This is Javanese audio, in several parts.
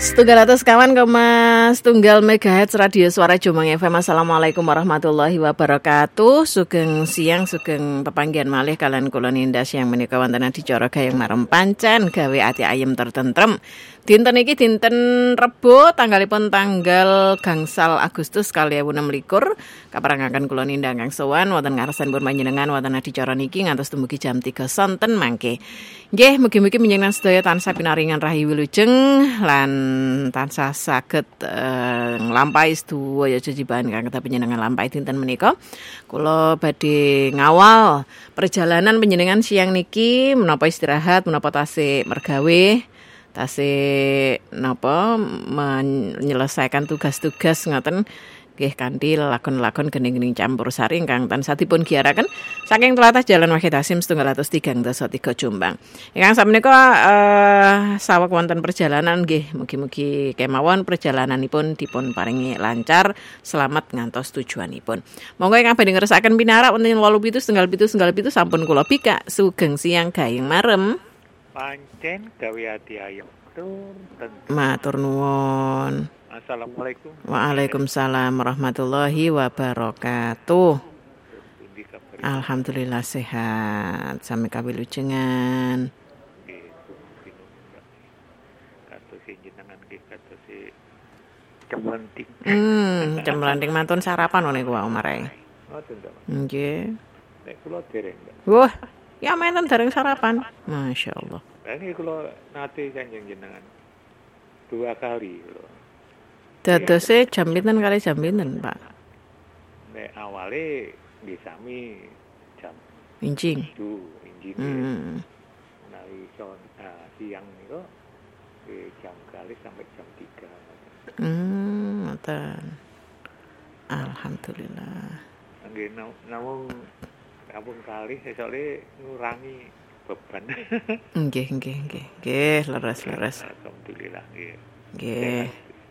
Setunggal kawan kemas tunggal megahertz radio suara Jombang FM. Assalamualaikum warahmatullahi wabarakatuh. Sugeng siang, sugeng pepanggihan malih kalian kula nindas yang menika wonten adicara gayeng marem pancen gawe ati ayem tertentrem. Dinten iki dinten Rebo tanggalipun tanggal gangsal Agustus 2026. Kaparangaken kula nindang kang sowan wonten ngarsanipun panjenengan wonten adicara niki ngantos dumugi jam 3 sonten mangke. Nggih, mugi-mugi panjenengan sedaya tansah pinaringan rahayu wilujeng lan tansah saged nglampahi sedaya jejiban kang kedah panjenengan lampahi dinten menika. Kula badhe ngawal perjalanan panjenengan siang niki menapa istirahat, menapa tasih mergawe, tasih napa menyelesaikan tugas-tugas ngoten nggih kanthi lakon-lakon gening-gening campur sari ingkang tansah dipun giyaraken saking tlatah Jalan Wahid Hasim 103 Jombang. Ingkang sameneika saweg wonten perjalanan nggih mugi-mugi kemawon perjalananipun dipun paringi lancar selamat ngantos tujuanipun. Monggo ingkang badhe ngersakaken pinarak wonten 87 sampun kula bikak sugeng siang gayeng marem. Pancen gawe ati ayem tur matur nuwun. Assalamualaikum. Waalaikumsalam warahmatullahi wabarakatuh. Alhamdulillah sehat. Sami kawilujengan. Kados jenengan nggih kados cemlenting. Cemlenting mantun sarapan niku wae omare. Ngoten to. Nggih. Nek kula dereng. Wah, ya menten dereng sarapan. Masyaallah. Ini kula nate kanjeng jenengan 2 kali lho. Dadose jam pinten kali jam pinten, Pak? Nek awale nggih sami jam Injing. Injing. Menawi siang niku jam kali sampai jam 3. Ngoten. Alhamdulillah. Nggih namun kali sesole ngurangi beban. Nggih. Leres. Alhamdulillah nggih. Nggih.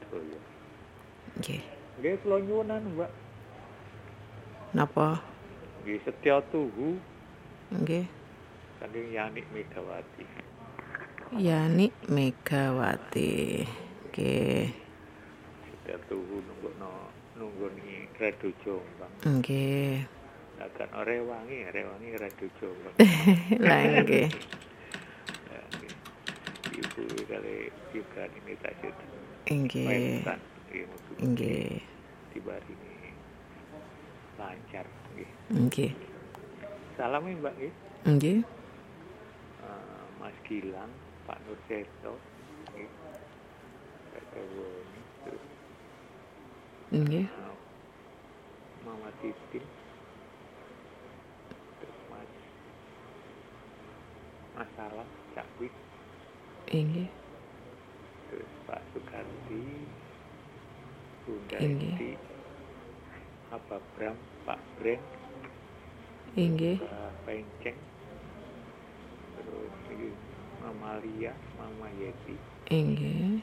Nggih kula nyuwunan, Mbak. Napa? Nggih setya tuhu. Nggih. Saking Yani Megawati. Yani Megawati. Nggih. Setya tuhu nunggoni Radio Jombang. Nggih. Akan rewangi Radio Jombang. Lah nggih. Ibu kali Gibran ini tasik. Nggih. Nggih. Tibari ini lancar nggih. Nggih. Salam Mbak nggih. Nggih. Mas Gilang, Pak Nur Seto nggih. Nggih. Mama Titin. Masalah Cakwi. Nggih. Terus Pak Sukarti, Bunda Nggih. Abah Bram, Pak Bren, Nggih. Pak Penceng, terus Mama Lia, Mama Yeti, Nggih.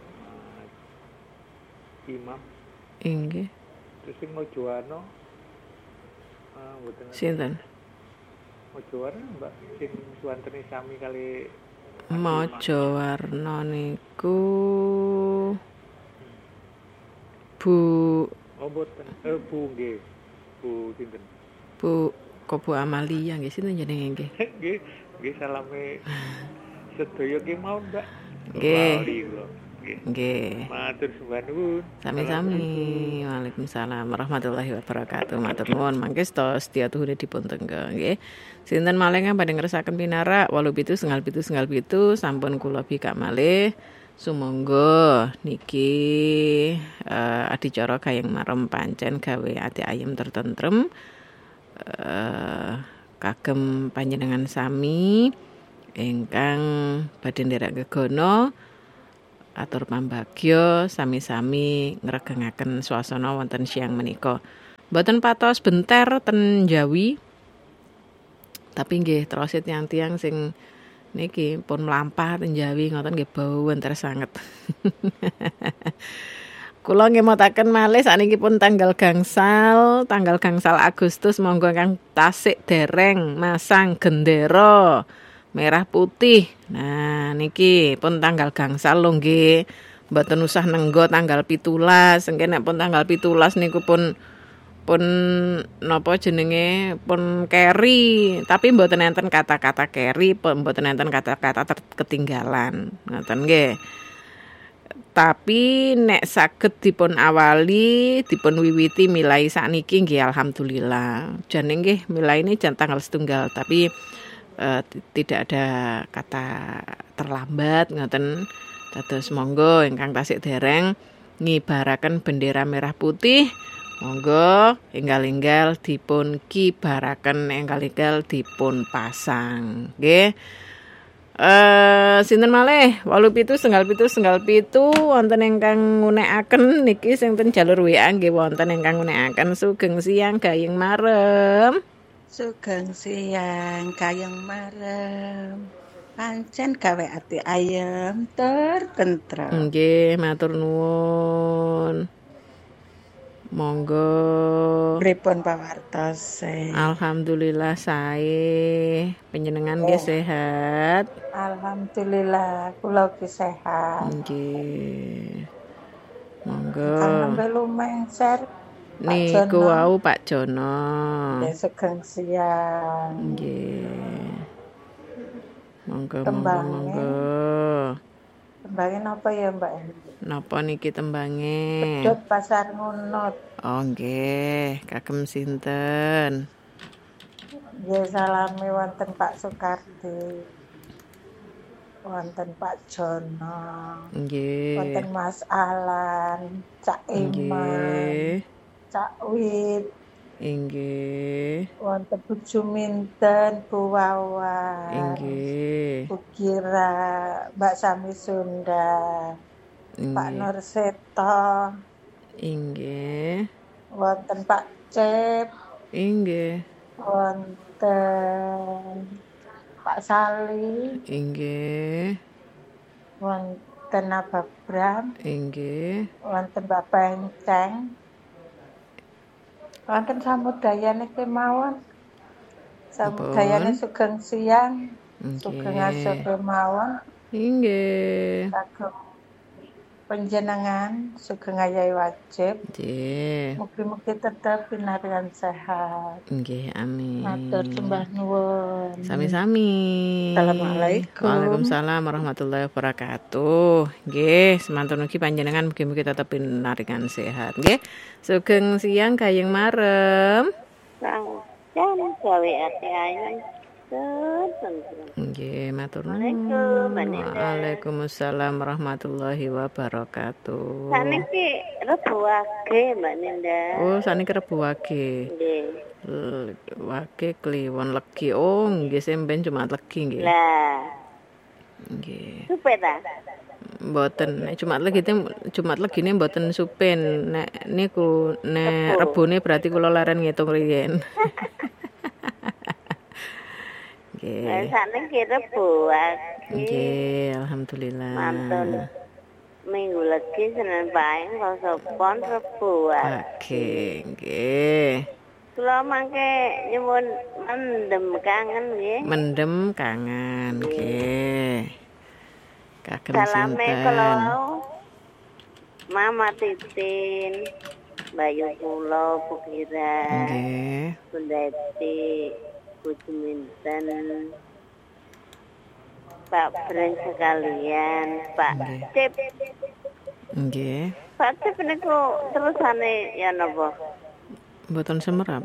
Imam, Nggih. terus sing Mojoano, mboten Sinten? Mojoano Mbak, sing suwantene sami kali Mojo warna niku Bu. Oh mboten, Bu nggih. Bu sinten? Bu Amalia nggih sinten jenenge nggih. Nggih salame sedaya nggih mawon, Mbak. Nggih. Nggih. Matur suwun. Sami-sami. Waalaikumsalam warahmatullahi wabarakatuh. Matur nuwun mangke sedaya tuhune dipun tenggo nggih. Sinten malih badhe ngersakaken pinarak 87 sampun kula bikak malih. Sumangga niki adicara gayeng marem pancen gawe ati ayem tertentrem. Kagem panjenengan sami ingkang badhe nderek gegono atur pambagya sami-sami ngregengaken swasana wonten siang menika. Mboten patos benter ten Jawi. Tapi nggih terus tiang-tiang sing niki pun mlampah ten Jawi ngoten nggih bau enter sanget. Kula ngemutaken malih sakniki pun tanggal gangsal Agustus monggo kang tasik dereng masang gendera merah putih. Nah niki pun tanggal gangsal lho nggih. mboten usah nenggo tanggal 17. Engke nek pun tanggal 17 niku pun napa jenenge pun carry, tapi mboten enten kata-kata carry, mboten enten kata-kata ketinggalan. Ngoten nggih. Tapi nek saged dipun awali, dipun wiwiti milai sakniki nggih alhamdulillah. Jane nggih milai ini jan tanggal 1, tapi tidak ada kata terlambat ngoten. Dados monggo ingkang tasih dereng ngibaraken bendera merah putih. Monggo enggal-enggal dipun kibaraken, enggal-enggal dipun pasang. Nggih. Sinten malih 879797 wonten ingkang ngunekaken niki sing ten jalur WA nggih wonten ingkang ngunekaken sugeng siang gayeng marem. Sugeng siang gayeng marem. Pancen gawe ati ayem tur tentrem. Nggih, matur nuwun. Monggo. Pripun pawartos? Alhamdulillah sae. Panjenengan nggih sehat? Alhamdulillah kula ki sehat. Nggih. Monggo. Kang nembe lumengser. Niku wau Pak Jono. Nggih sugeng siang. Nggih. Monggo. Tembange napa ya, Mbak? Napa niki tembange? Pedhot pasar ngunut. Oh nggih, kagem sinten? Nggih salami wonten Pak Soekardi. Wonten Pak Jono. Nggih. Wonten Mas Alan, Cak Iman, Cak Wit. Inggih. Wonten Bu Juminten, Bu Wawan. Inggih. Bu Kira, Mbak Sami Sunda. Pak Nur Seto. Inggih. Wonten Pak Cep. Inggih. Wonten Pak Sali. Inggih. Wonten Abah Bram. Inggih. Wonten Bapak Enceng. Wonten samudayane kemawon. Samudayane sugeng siang. Sugeng asuk kemawon. Inggih. Saged panjenengan sugeng ayahe wajib. Nggih. Mugi-mugi tetep pinarian sehat. Nggih, amin. Matur sembah nuwun. Sami-sami. Assalamualaikum. Waalaikumsalam warahmatullahi wabarakatuh. Nggih, semanten ugi panjenengan mugi-mugi tetep pinarian sehat. Nggih. Sugeng siang gayeng marem. Sang jan gawe ati ayem. Nggih, matur nuwun. Waalaikumsalam warahmatullahi wabarakatuh. Saniki Rebo Wage Mbak Ninda. Oh, saniki Rebo Wage. Nggih. Wage kliwon legi. Oh, nggih sampeyan Jumat legi nggih. Lah. Nggih. Supe ta? Mboten, nek Jumat legine mboten supen. Nek niku nek rebone berarti kula leren ngitung riyen. Nggih. Saniki Rebo Wage. Nggih, alhamdulillah. Mantun. Minggu legi Senin Pahing Kosopon Rebo Wage. Nggih. Kula mangke nyuwun mendem kangen nggih. Mendem kangen nggih. Kagem Salame sinten? kula Mama Titin, Bayu kula Bukira. Nggih. Bundeti Bu Juminten, Pak Bren sekalian, Pak Cip. Nggih. Pak Cip niku terusane ya napa? Mboten semerap.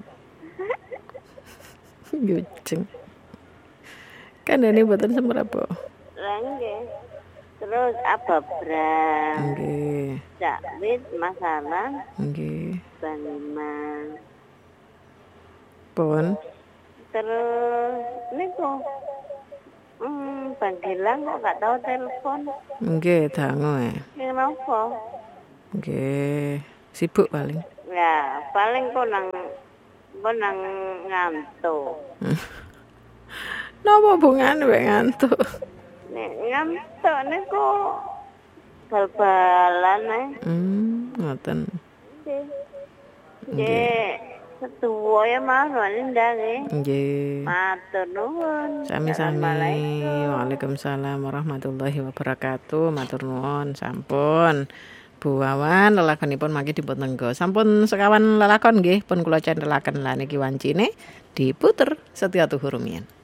Yuceng. Kan ini mboten semerap, Po. Lah nggih. Terus Abah Bram, Nggih. Cak Wit Masalah, Nggih. Baniman. Pun. Terus niku Bang Gilang kok gak tahu telepon. Nggih, dangu. Kenapa? Nggih. Sibuk paling. Ya, paling kok nang ngantuk. Napa hubungane wek ngantuk? Nek ngantuk niku bal-balan Ngoten. Nggih. Setuwo ya Mas Walinda nggih. Nggih. Matur nuwun. Sami-sami. Assalamualaikum. Waalaikumsalam warahmatullahi wabarakatuh. Matur nuwun. Sampun. Bu Wawan lelakonipun mangke dipun tenggo. Sampun sekawan lelakon nggih pun kula cendhelaken lah niki wancine diputer Setia Tuhu rumiyin.